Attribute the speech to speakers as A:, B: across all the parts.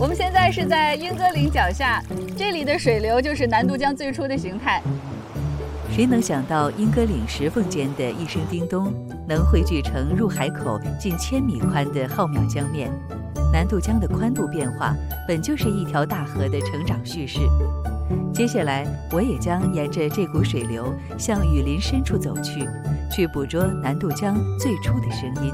A: 我们现在是在莺歌岭脚下，这里的水流就是南渡江最初的形态。
B: 谁能想到莺歌岭石缝间的一声叮咚，能汇聚成入海口近1000米宽的浩渺江面？南渡江的宽度变化，本就是一条大河的成长叙事。接下来，我也将沿着这股水流向雨林深处走去，去捕捉南渡江最初的声音。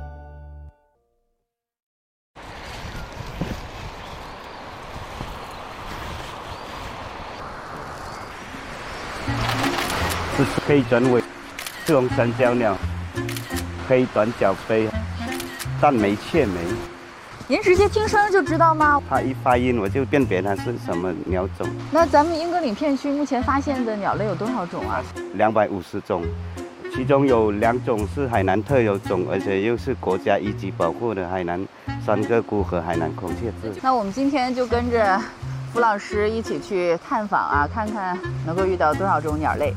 C: 这是黑转尾赤红山椒鸟，黑短角杯，淡眉雀眉。
A: 您直接听声就知道吗？
C: 它一发音我就辨别它是什么鸟种。
A: 那咱们莺歌岭片区目前发现的鸟类有多少种啊
C: ？250种，其中有2种是海南特有种，而且又是国家一级保护的海南山鹧鸪和海南孔雀雉。
A: 那我们今天就跟着符老师一起去探访啊，看看能够遇到多少种鸟类。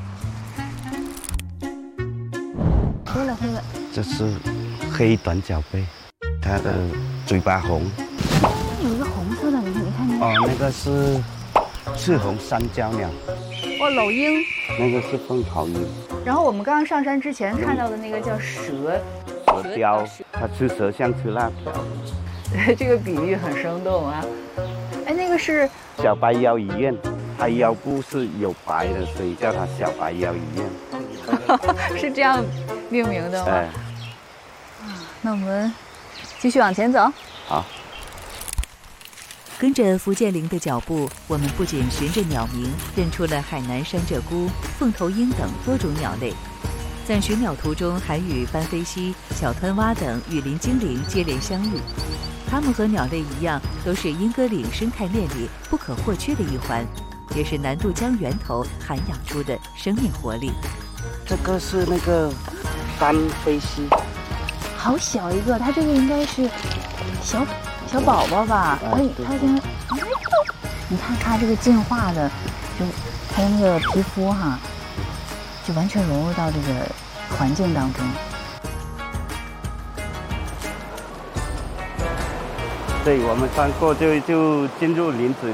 A: 黑了。
C: 这是黑短角杯，它的嘴巴红。
A: 有一个红色的，你看那个。
C: 哦，那个是赤红山椒鸟。
A: 哦，柳莺。
C: 那个是凤桃莺。
A: 然后我们刚刚上山之前看到的那个叫蛇
C: 雕，它吃蛇像吃辣条。
A: 这个比喻很生动啊。哎，那个是
C: 小白腰鱼雁，它腰部是有白的，所以叫它小白腰鱼雁。
A: 是这样命名的吗？
C: 哎。
A: 那我们继续往前走。
C: 好。
B: 跟着福建翎的脚步，我们不仅循着鸟鸣认出了海南山鹧鸪、凤头鹰等多种鸟类，在寻鸟途中还与斑飞蜥、小湍蛙等雨林精灵接连相遇。它们和鸟类一样，都是莺歌岭生态链里不可或缺的一环，也是南渡江源头涵养出的生命活力。
C: 这个是那个斑飞蜥，
A: 好小一个，它这个应该是小宝宝吧？它现在，你看它这个进化的，就它的那个皮肤哈，就完全融入到这个环境当中。
C: 对，我们穿过就进入林子。